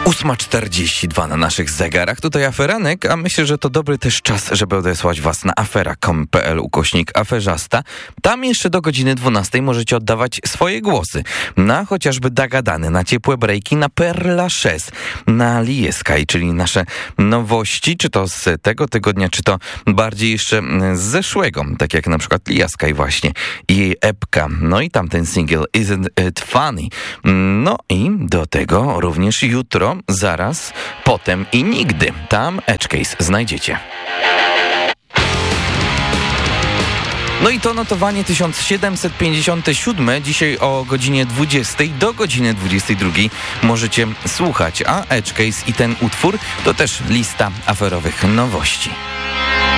8:42 na naszych zegarach. Tutaj aferanek, a myślę, że to dobry też czas, żeby odesłać was na afera.com.pl/aferzasta. Tam jeszcze do godziny 12 możecie oddawać swoje głosy na chociażby Dagadany, na ciepłe breaki, na Père Lachaise, na Lieskaj, czyli nasze nowości, czy to z tego tygodnia, czy to bardziej jeszcze z zeszłego, tak jak na przykład Lieskaj właśnie i jej epka. No i tamten single Isn't It Funny. No i do tego również jutro, zaraz, potem i nigdy. Tam Edge Case znajdziecie. No i to notowanie 1757. Dzisiaj o godzinie 20 do godziny 22 możecie słuchać. A Edge Case i ten utwór to też lista aferowych nowości.